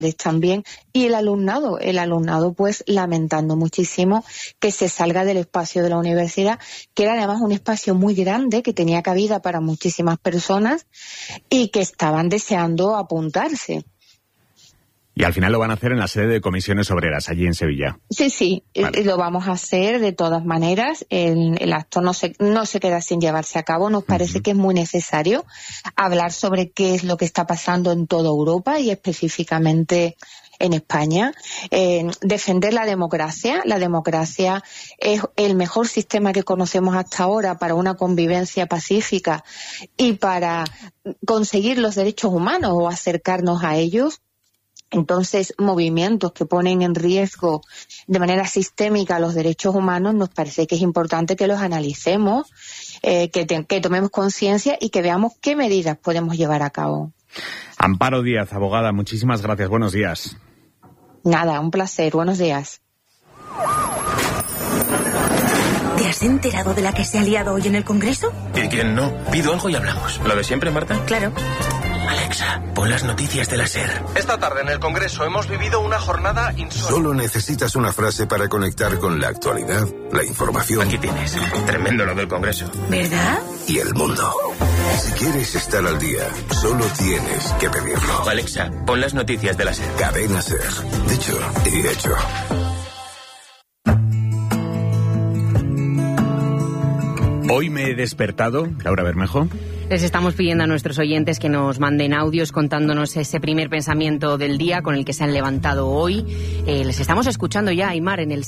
también, y el alumnado pues lamentando muchísimo que se salga del espacio de la universidad, que era además un espacio muy grande, que tenía cabida para muchísimas personas y que estaban deseando apuntarse. Y al final lo van a hacer en la sede de Comisiones Obreras, allí en Sevilla. Sí, vale. Lo vamos a hacer de todas maneras. El acto no se queda sin llevarse a cabo. Nos parece que es muy necesario hablar sobre qué es lo que está pasando en toda Europa y específicamente en España. Defender la democracia. La democracia es el mejor sistema que conocemos hasta ahora para una convivencia pacífica y para conseguir los derechos humanos o acercarnos a ellos. Entonces, movimientos que ponen en riesgo de manera sistémica los derechos humanos, nos parece que es importante que los analicemos, que tomemos conciencia y que veamos qué medidas podemos llevar a cabo. Amparo Díaz, abogada, muchísimas gracias. Buenos días. Nada, un placer. Buenos días. ¿Te has enterado de la que se ha liado hoy en el Congreso? ¿Y quién no? Pido algo y hablamos. ¿Lo de siempre, Marta? Claro. Alexa, pon las noticias de la SER. Esta tarde en el Congreso hemos vivido una jornada insólita. Solo necesitas una frase para conectar con la actualidad, la información. Aquí tienes. Tremendo lo del Congreso. ¿Verdad? Y el mundo. Si quieres estar al día, solo tienes que pedirlo. Alexa, pon las noticias de la SER. Cadena SER. Dicho y hecho. Hoy me he despertado, Laura Bermejo. Les estamos pidiendo a nuestros oyentes que nos manden audios contándonos ese primer pensamiento del día con el que se han levantado hoy. Les estamos escuchando ya, Aymar, en el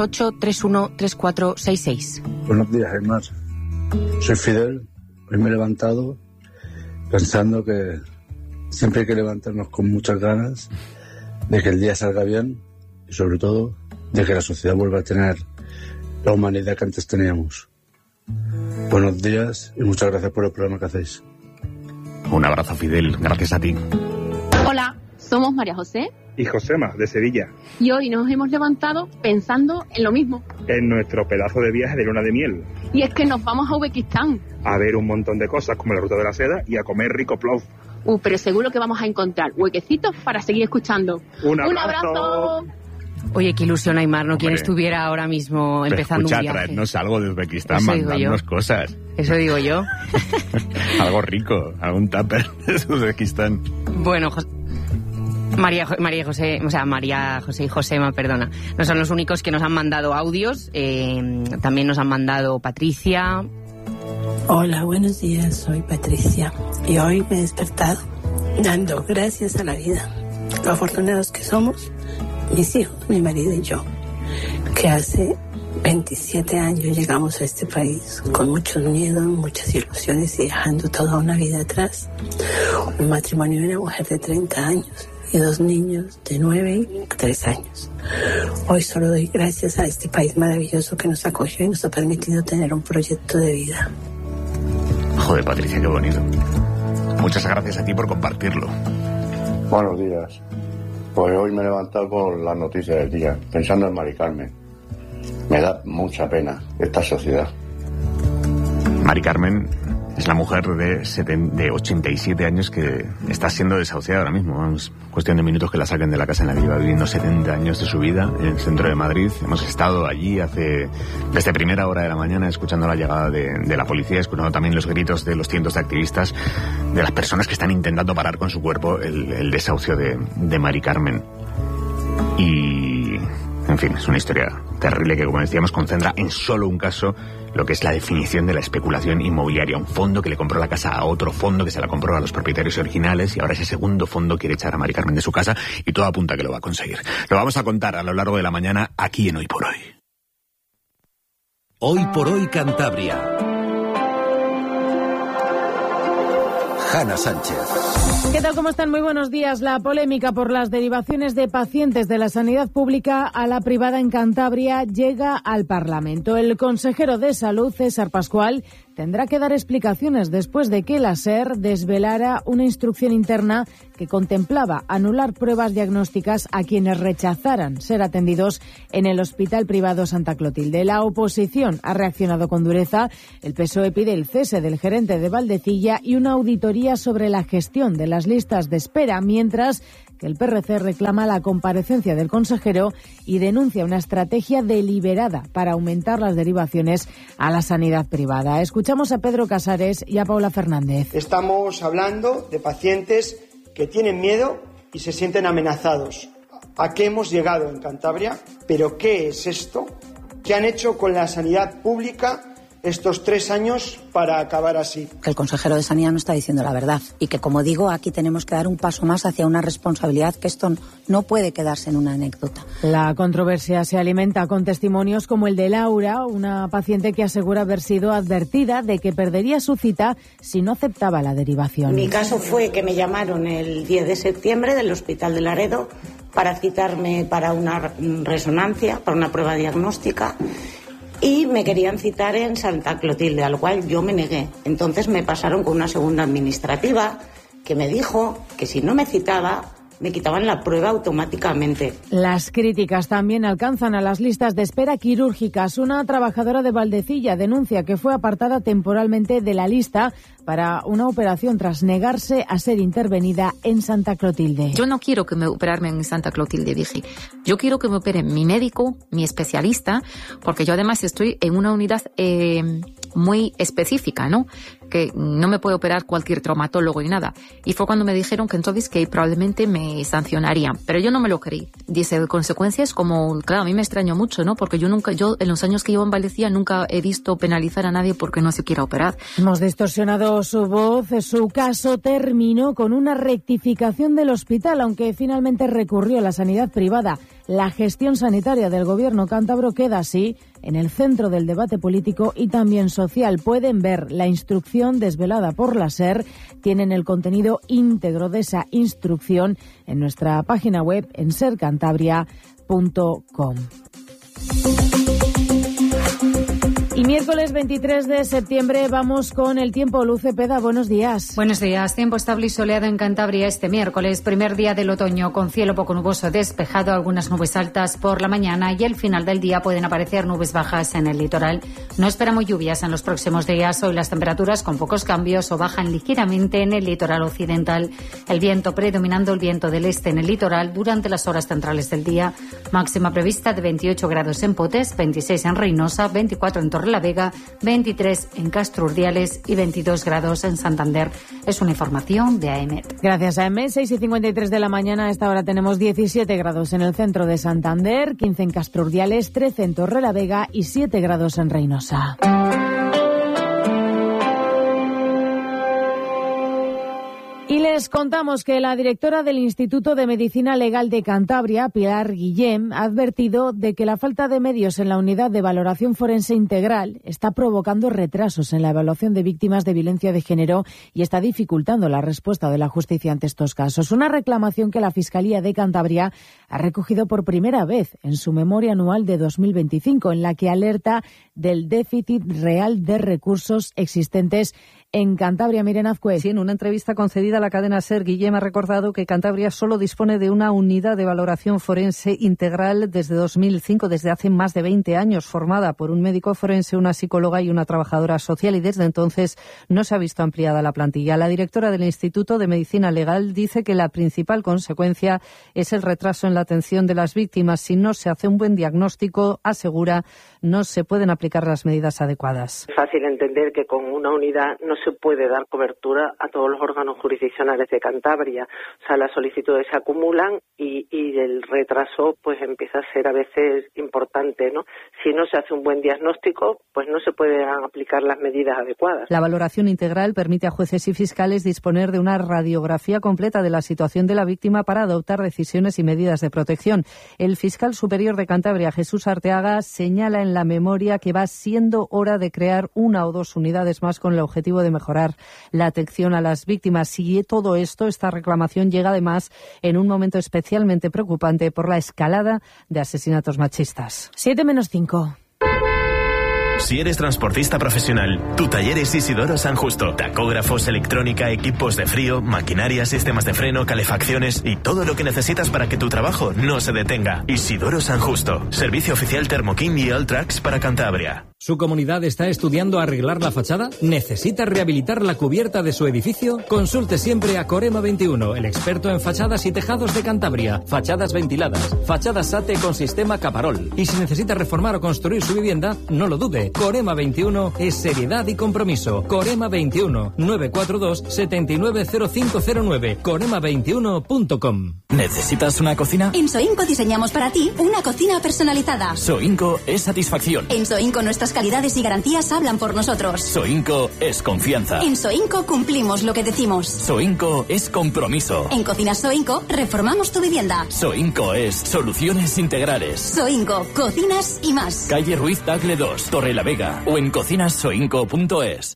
638-313466. Buenos días, Aymar. Soy Fidel. Hoy me he levantado pensando que siempre hay que levantarnos con muchas ganas de que el día salga bien y, sobre todo, de que la sociedad vuelva a tener la humanidad que antes teníamos. Buenos días y muchas gracias por el programa que hacéis. Un abrazo, Fidel. Gracias a ti. Hola, somos María José y Josema, de Sevilla. Y hoy nos hemos levantado pensando en lo mismo. En nuestro pedazo de viaje de luna de miel. Y es que nos vamos a Uzbekistán. A ver un montón de cosas como la Ruta de la Seda y a comer rico plov. Pero seguro que vamos a encontrar huequecitos para seguir escuchando. ¡Un abrazo! Oye, qué ilusión, Aymar, ¿no? ¿Quién estuviera ahora mismo empezando un viaje? Traernos algo de Uzbekistán, mandarnos cosas. Eso digo yo. Algo rico, algún tupper de Uzbekistán. Bueno, María José y Josema, perdona. No son los únicos que nos han mandado audios. También nos han mandado Patricia. Hola, buenos días, soy Patricia. Y hoy me he despertado dando gracias a la vida. Lo afortunados que somos, mis hijos, mi marido y yo, que hace 27 años llegamos a este país con muchos miedos, muchas ilusiones y dejando toda una vida atrás. Un matrimonio y una mujer de 30 años y 2 niños de 9 y 3 años. Hoy solo doy gracias a este país maravilloso que nos acogió y nos ha permitido tener un proyecto de vida. Joder, Patricia, qué bonito. Muchas gracias a ti por compartirlo. Buenos días. Pues hoy me he levantado con las noticias del día, pensando en Mari Carmen. Me da mucha pena esta sociedad. Mari Carmen es la mujer de 87 años que está siendo desahuciada ahora mismo. Es cuestión de minutos que la saquen de la casa en la que lleva viviendo 70 años de su vida en el centro de Madrid. Hemos estado allí desde primera hora de la mañana escuchando la llegada de la policía, escuchando también los gritos de los cientos de activistas, de las personas que están intentando parar con su cuerpo el desahucio de Mari Carmen. Y, en fin, es una historia terrible que, como decíamos, concentra en solo un caso lo que es la definición de la especulación inmobiliaria. Un fondo que le compró la casa a otro fondo que se la compró a los propietarios originales y ahora ese segundo fondo quiere echar a Mari Carmen de su casa y todo apunta a que lo va a conseguir. Lo vamos a contar a lo largo de la mañana aquí en Hoy por Hoy. Hoy por Hoy Cantabria. Hanna Sánchez. ¿Qué tal? ¿Cómo están? Muy buenos días. La polémica por las derivaciones de pacientes de la sanidad pública a la privada en Cantabria llega al Parlamento. El consejero de Salud, César Pascual, tendrá que dar explicaciones después de que la SER desvelara una instrucción interna que contemplaba anular pruebas diagnósticas a quienes rechazaran ser atendidos en el Hospital Privado Santa Clotilde. La oposición ha reaccionado con dureza. El PSOE pide el cese del gerente de Valdecilla y una auditoría sobre la gestión de las listas de espera, mientras que el PRC reclama la comparecencia del consejero y denuncia una estrategia deliberada para aumentar las derivaciones a la sanidad privada. Escuchamos a Pedro Casares y a Paula Fernández. Estamos hablando de pacientes que tienen miedo y se sienten amenazados. ¿A qué hemos llegado en Cantabria? ¿Pero qué es esto? ¿Qué han hecho con la sanidad pública estos 3 años para acabar así? Que el consejero de Sanidad no está diciendo la verdad y que, como digo, aquí tenemos que dar un paso más hacia una responsabilidad, que esto no puede quedarse en una anécdota. La controversia se alimenta con testimonios como el de Laura, una paciente que asegura haber sido advertida de que perdería su cita si no aceptaba la derivación. Mi caso fue que me llamaron el 10 de septiembre del Hospital de Laredo para citarme para una resonancia, para una prueba diagnóstica, y me querían citar en Santa Clotilde, a lo cual yo me negué. Entonces me pasaron con una segunda administrativa que me dijo que si no me citaba, me quitaban la prueba automáticamente. Las críticas también alcanzan a las listas de espera quirúrgicas. Una trabajadora de Valdecilla denuncia que fue apartada temporalmente de la lista para una operación tras negarse a ser intervenida en Santa Clotilde. Yo no quiero que me operarme en Santa Clotilde, dije. Yo quiero que me opere mi médico, mi especialista, porque yo además estoy en una unidad muy específica, ¿no? Que no me puede operar cualquier traumatólogo y nada. Y fue cuando me dijeron que entonces que probablemente me sancionarían. Pero yo no me lo creí. Dice, consecuencias como, claro, a mí me extrañó mucho, ¿no? Porque yo en los años que llevo en Valdecilla nunca he visto penalizar a nadie porque no se quiera operar. Hemos distorsionado su voz. Su caso terminó con una rectificación del hospital, aunque finalmente recurrió a la sanidad privada. La gestión sanitaria del gobierno cántabro queda así en el centro del debate político y también social. Pueden ver la instrucción desvelada por la SER. Tienen el contenido íntegro de esa instrucción en nuestra página web en sercantabria.com. Y miércoles 23 de septiembre vamos con el tiempo. Luz Cepeda, buenos días. Buenos días. Tiempo estable y soleado en Cantabria este miércoles, primer día del otoño, con cielo poco nuboso despejado, algunas nubes altas por la mañana y al final del día pueden aparecer nubes bajas en el litoral. No esperamos lluvias en los próximos días. Hoy las temperaturas con pocos cambios o bajan ligeramente en el litoral occidental. El viento predominando el viento del este en el litoral durante las horas centrales del día. Máxima prevista de 28 grados en Potes, 26 en Reynosa, 24 en Torrelavega, 23 en Castro Urdiales y 22 grados en Santander. Es una información de AEMET. Gracias, AEMET. 6:53 de la mañana. A esta hora tenemos 17 grados en el centro de Santander, 15 en Castro Urdiales, 13 en Torrelavega y 7 grados en Reynosa. Y les contamos que la directora del Instituto de Medicina Legal de Cantabria, Pilar Guillem, ha advertido de que la falta de medios en la unidad de valoración forense integral está provocando retrasos en la evaluación de víctimas de violencia de género y está dificultando la respuesta de la justicia ante estos casos. Una reclamación que la Fiscalía de Cantabria ha recogido por primera vez en su memoria anual de 2025, en la que alerta del déficit real de recursos existentes en Cantabria. Miren Azcue. Sí, en una entrevista concedida a la cadena SER, Guillem ha recordado que Cantabria solo dispone de una unidad de valoración forense integral desde 2005, desde hace más de 20 años, formada por un médico forense, una psicóloga y una trabajadora social, y desde entonces no se ha visto ampliada la plantilla. La directora del Instituto de Medicina Legal dice que la principal consecuencia es el retraso en la atención de las víctimas. Si no se hace un buen diagnóstico, asegura, no se pueden aplicar las medidas adecuadas. Es fácil entender que con una unidad no se puede dar cobertura a todos los órganos jurisdiccionales de Cantabria. O sea, las solicitudes se acumulan y el retraso pues empieza a ser a veces importante, ¿no? Si no se hace un buen diagnóstico, pues no se pueden aplicar las medidas adecuadas. La valoración integral permite a jueces y fiscales disponer de una radiografía completa de la situación de la víctima para adoptar decisiones y medidas de protección. El fiscal superior de Cantabria, Jesús Arteaga, señala en la memoria que va siendo hora de crear una o dos unidades más con el objetivo de mejorar la atención a las víctimas. Y todo esto, esta reclamación llega además en un momento especialmente preocupante por la escalada de asesinatos machistas. 7:05. Si eres transportista profesional, tu taller es Isidoro San Justo. Tacógrafos, electrónica, equipos de frío, maquinaria, sistemas de freno, calefacciones y todo lo que necesitas para que tu trabajo no se detenga. Isidoro San Justo. Servicio oficial Thermokin y Alltrax para Cantabria. ¿Su comunidad está estudiando arreglar la fachada? ¿Necesita rehabilitar la cubierta de su edificio? Consulte siempre a Corema 21, el experto en fachadas y tejados de Cantabria. Fachadas ventiladas, fachadas SATE con sistema Caparol. Y si necesita reformar o construir su vivienda, no lo dude. Corema 21 es seriedad y compromiso. Corema 21 942 790509. Corema21.com. ¿Necesitas una cocina? En Soinco diseñamos para ti una cocina personalizada. Soinco es satisfacción. En Soinco nuestras calidades y garantías hablan por nosotros. Soinco es confianza. En Soinco cumplimos lo que decimos. Soinco es compromiso. En Cocinas Soinco reformamos tu vivienda. Soinco es soluciones integrales. Soinco, cocinas y más. Calle Ruiz Tagle 2, Torrelavega o en cocinassoinco.es.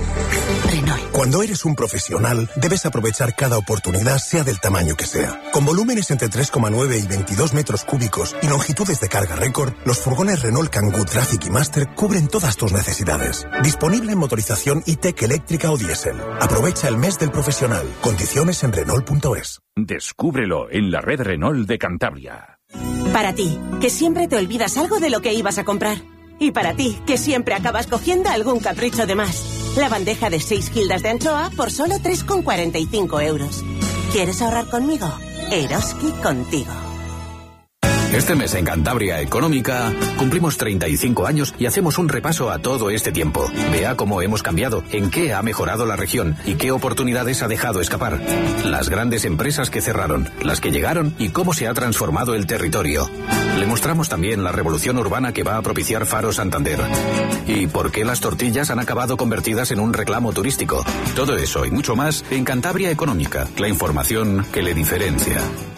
Cuando eres un profesional, debes aprovechar cada oportunidad, sea del tamaño que sea. Con volúmenes entre 3,9 y 22 metros cúbicos y longitudes de carga récord, los furgones Renault Kangoo Traffic y Master cubren todas tus necesidades. Disponible en motorización e-Tech eléctrica o diésel. Aprovecha el mes del profesional. Condiciones en Renault.es. Descúbrelo en la red Renault de Cantabria. Para ti, que siempre te olvidas algo de lo que ibas a comprar. Y para ti, que siempre acabas cogiendo algún capricho de más. La bandeja de 6 gildas de anchoa por solo 3,45 euros. ¿Quieres ahorrar conmigo? Eroski contigo. Este mes en Cantabria Económica cumplimos 35 años y hacemos un repaso a todo este tiempo. Vea cómo hemos cambiado, en qué ha mejorado la región y qué oportunidades ha dejado escapar. Las grandes empresas que cerraron, las que llegaron y cómo se ha transformado el territorio. Le mostramos también la revolución urbana que va a propiciar Faro Santander. Y por qué las tortillas han acabado convertidas en un reclamo turístico. Todo eso y mucho más en Cantabria Económica, la información que le diferencia.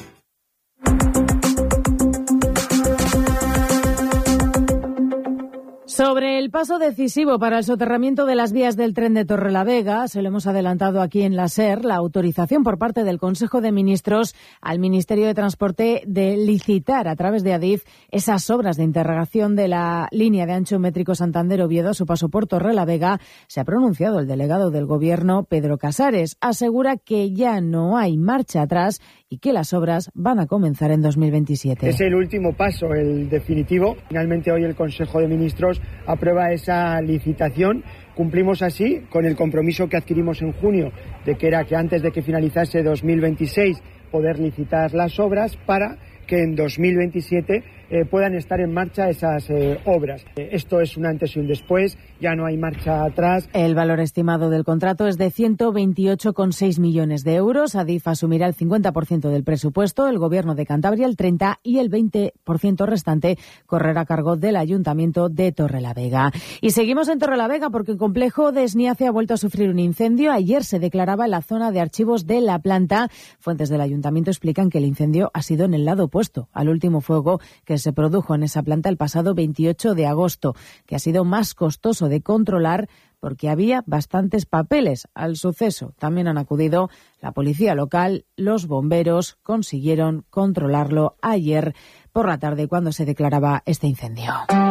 Sobre el paso decisivo para el soterramiento de las vías del tren de Torrelavega, se lo hemos adelantado aquí en la SER, la autorización por parte del Consejo de Ministros al Ministerio de Transporte de licitar a través de Adif esas obras de integración de la línea de ancho métrico Santander-Oviedo a su paso por Torrelavega. Se ha pronunciado el delegado del Gobierno, Pedro Casares. Asegura que ya no hay marcha atrás y que las obras van a comenzar en 2027. Es el último paso, el definitivo. Finalmente hoy el Consejo de Ministros aprueba esa licitación. Cumplimos así con el compromiso que adquirimos en junio, de que era que antes de que finalizase 2026 poder licitar las obras para que en 2027 puedan estar en marcha esas obras. Esto es un antes y un después, ya no hay marcha atrás. El valor estimado del contrato es de 128,6 millones de euros. Adif asumirá el 50% del presupuesto, el Gobierno de Cantabria el 30% y el 20% restante correrá a cargo del Ayuntamiento de Torrelavega. Y seguimos en Torrelavega porque el complejo de Esniace ha vuelto a sufrir un incendio. Ayer se declaraba en la zona de archivos de la planta. Fuentes del Ayuntamiento explican que el incendio ha sido en el lado opuesto al último fuego que se produjo en esa planta el pasado 28 de agosto, que ha sido más costoso de controlar porque había bastantes papeles. Al suceso también han acudido la policía local, los bomberos, consiguieron controlarlo ayer por la tarde cuando se declaraba este incendio.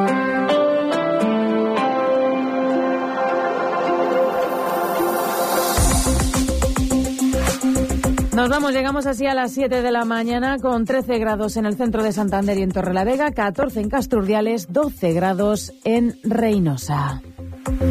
Nos vamos, llegamos así a las 7 de la mañana con 13 grados en el centro de Santander y en Torrelavega, 14 en Castrurdiales, 12 grados en Reinosa.